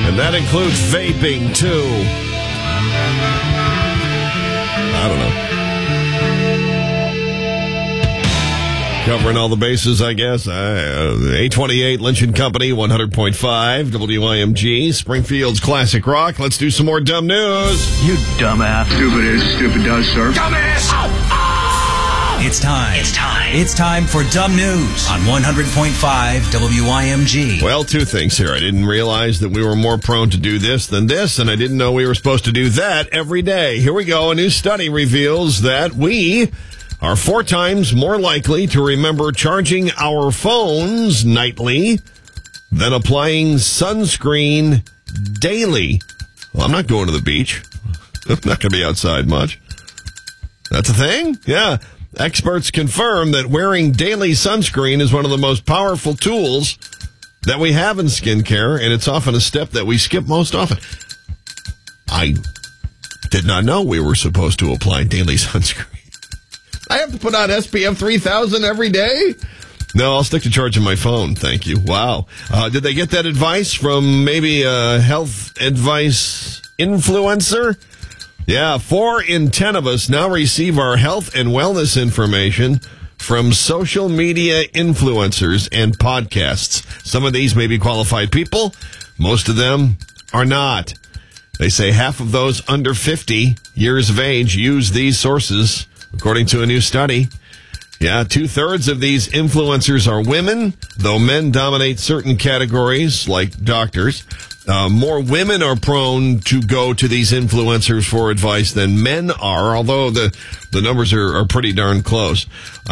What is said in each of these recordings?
And that includes vaping, too. I don't know. Covering all the bases, I guess. 828 Lynch & Company, 100.5 WIMG, Springfield's Classic Rock. Let's do some more dumb news. You dumbass. Stupid is, stupid does, sir. Dumbass! It's time for Dumb News on 100.5 WIMG. Well, two things here. I didn't realize that we were more prone to do this than this, and I didn't know we were supposed to do that every day. Here we go. A new study reveals that we are 4 times more likely to remember charging our phones nightly than applying sunscreen daily. Well, I'm not going to the beach. I'm not going to be outside much. That's a thing? Yeah. Experts confirm that wearing daily sunscreen is one of the most powerful tools that we have in skincare, and it's often a step that we skip most often. I did not know we were supposed to apply daily sunscreen. I have to put on SPF 3000 every day? No, I'll stick to charging my phone. Thank you. Wow. Did they get that advice from maybe a health advice influencer? Yeah, 4 in 10 of us now receive our health and wellness information from social media influencers and podcasts. Some of these may be qualified people. Most of them are not. They say half of those under 50 years of age use these sources, according to a new study. Yeah, 2/3 of these influencers are women, though men dominate certain categories like doctors. More women are prone to go to these influencers for advice than men are, although the numbers are pretty darn close.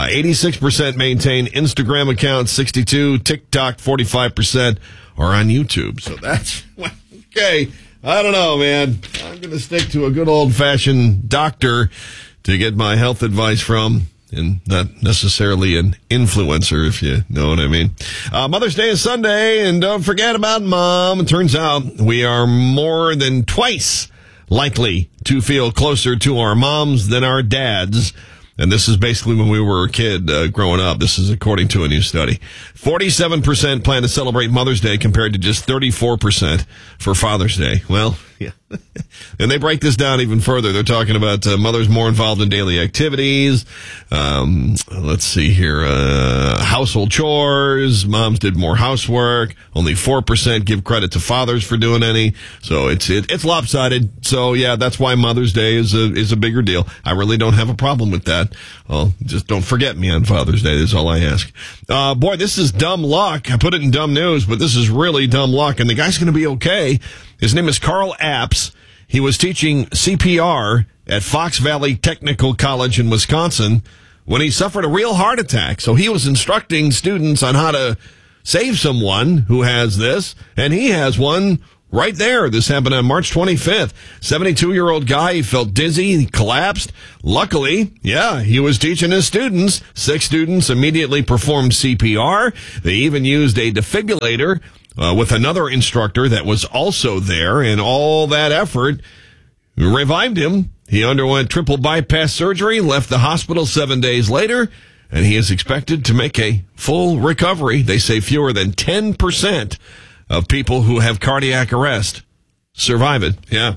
86% maintain Instagram accounts, 62%, TikTok, 45% are on YouTube. So that's, okay, I don't know, man. I'm going to stick to a good old-fashioned doctor to get my health advice from, and not necessarily an influencer, if you know what I mean. Mother's Day is Sunday, and don't forget about Mom. It turns out we are more than twice likely to feel closer to our moms than our dads. And this is basically when we were a kid growing up. This is according to a new study. 47% plan to celebrate Mother's Day compared to just 34% for Father's Day. Well, yeah. And they break this down even further. They're talking about mothers more involved in daily activities. Let's see here. Household chores. Moms did more housework. Only 4% give credit to fathers for doing any. So it's lopsided. So yeah, that's why Mother's Day is a bigger deal. I really don't have a problem with that. Well, just don't forget me on Father's Day. That's all I ask. Boy, this is dumb luck. I put it in dumb news, but this is really dumb luck. And the guy's going to be okay. His name is Carl Apps. He was teaching CPR at Fox Valley Technical College in Wisconsin when he suffered a real heart attack. So he was instructing students on how to save someone who has this, and he has one right there. This happened on March 25th. 72-year-old guy, he felt dizzy, he collapsed. Luckily, yeah, he was teaching his students. 6 students immediately performed CPR. They even used a defibrillator with another instructor that was also there, and all that effort revived him. He underwent triple bypass surgery, left the hospital 7 days later, and he is expected to make a full recovery. They say fewer than 10% of people who have cardiac arrest survive it. Yeah.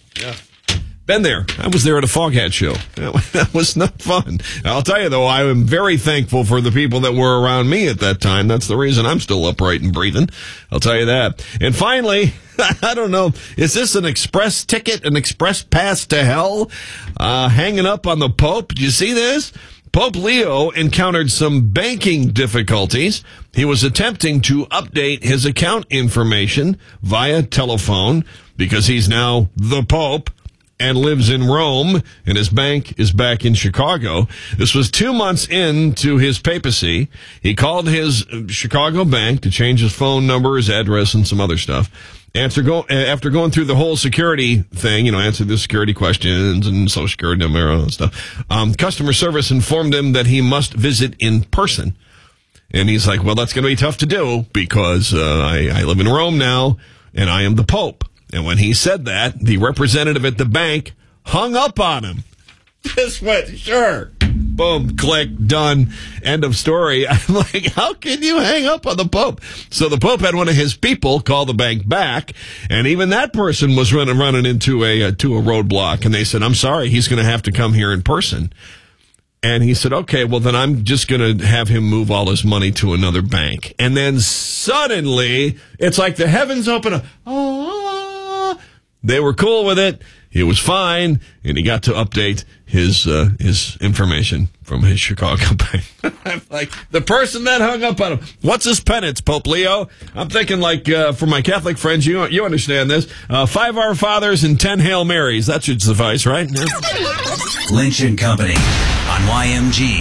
Been there. I was there at a Foghat show. That was not fun. I'll tell you, though, I am very thankful for the people that were around me at that time. That's the reason I'm still upright and breathing. I'll tell you that. And finally, I don't know, is this an express ticket, an express pass to hell? Hanging up on the Pope. Did you see this? Pope Leo encountered some banking difficulties. He was attempting to update his account information via telephone because he's now the Pope and lives in Rome, and his bank is back in Chicago. This was 2 months into his papacy. He called his Chicago bank to change his phone number, his address, and some other stuff. After going through the whole security thing, answered the security questions and social security number and all that stuff, customer service informed him that he must visit in person. And he's like, well, that's going to be tough to do because I live in Rome now, and I am the Pope. And when he said that, the representative at the bank hung up on him. Just went, sure. Boom, click, done, end of story. I'm like, how can you hang up on the Pope? So the Pope had one of his people call the bank back, and even that person was running into a roadblock, and they said, I'm sorry, he's going to have to come here in person. And he said, okay, well, then I'm just going to have him move all his money to another bank. And then suddenly, it's like the heavens open up. Oh, they were cool with it. It was fine. And he got to update his information from his Chicago bank. I'm like, the person that hung up on him. What's his penance, Pope Leo? I'm thinking like, for my Catholic friends, you understand this. 5 Our Fathers and 10 Hail Marys. That should suffice, right? Lynch and Company on YMG.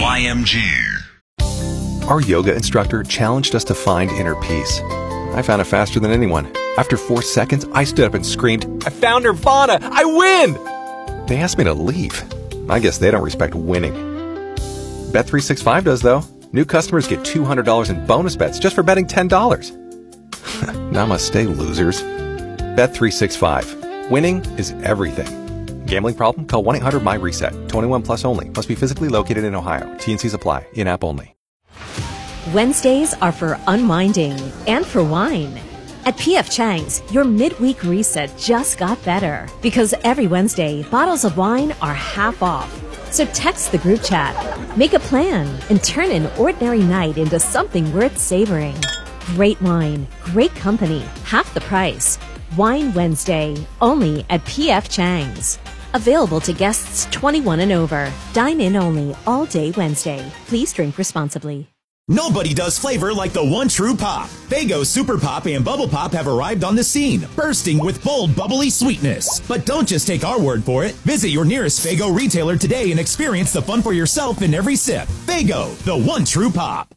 Our yoga instructor challenged us to find inner peace. I found it faster than anyone. After 4 seconds, I stood up and screamed, I found Nirvana! I win! They asked me to leave. I guess they don't respect winning. Bet365 does, though. New customers get $200 in bonus bets just for betting $10. Namaste, losers. Bet365. Winning is everything. Gambling problem? Call 1-800-MY-RESET. 21 plus only. Must be physically located in Ohio. T&Cs apply. In-app only. Wednesdays are for unwinding and for wine. At P.F. Chang's, your midweek reset just got better because every Wednesday, bottles of wine are half off. So text the group chat, make a plan, and turn an ordinary night into something worth savoring. Great wine, great company, half the price. Wine Wednesday, only at P.F. Chang's. Available to guests 21 and over. Dine in only all day Wednesday. Please drink responsibly. Nobody does flavor like the one true pop. Faygo Super Pop and Bubble Pop have arrived on the scene, bursting with bold, bubbly sweetness. But don't just take our word for it. Visit your nearest Faygo retailer today and experience the fun for yourself in every sip. Faygo, the one true pop.